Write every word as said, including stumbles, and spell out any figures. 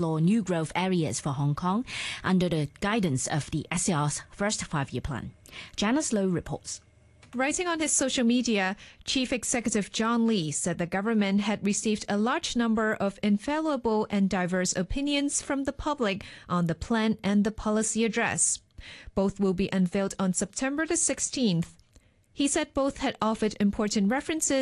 explore new growth areas for Hong Kong under the guidance of the S A R's first five-year plan. Janice Low reports. Writing on his social media, Chief Executive John Lee said the government had received a large number of infallible and diverse opinions from the public on the plan and the policy address. Both will be unveiled on September the sixteenth. He said both had offered important references